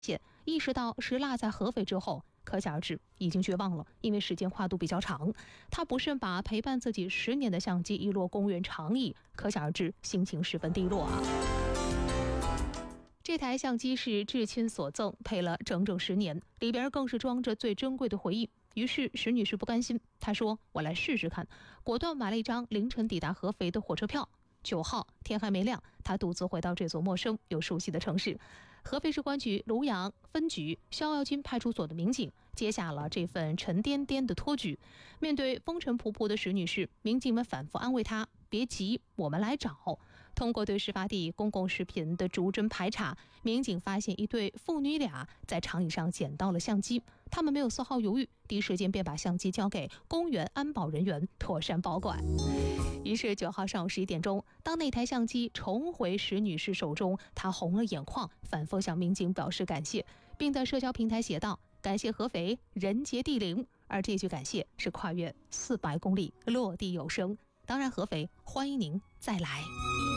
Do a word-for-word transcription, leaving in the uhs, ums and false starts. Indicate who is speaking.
Speaker 1: 意识到是落在合肥之后，可想而知已经绝望了，因为时间跨度比较长。他不慎把陪伴自己十年的相机遗落公园长椅，可想而知心情十分低落啊。这台相机是至亲所赠，配了整整十年，里边更是装着最珍贵的回忆。于是石女士不甘心，她说：“我来试试看。”果断买了一张凌晨抵达合肥的火车票。九号天还没亮，她独自回到这座陌生又熟悉的城市。合肥市公安局庐阳分局逍遥津派出所的民警接下了这份沉甸甸的托举。面对风尘仆仆的石女士，民警们反复安慰她：“别急，我们来找。”通过对事发地公共视频的逐帧排查，民警发现一对父女俩在长椅上捡到了相机，他们没有丝毫犹豫，第一时间便把相机交给公园安保人员妥善保管。于是九号上午十一点钟，当那台相机重回石女士手中，她红了眼眶，反复向民警表示感谢，并在社交平台写道：“感谢合肥，人杰地灵。”而这句感谢是跨越四百公里，落地有声。当然，合肥欢迎您再来。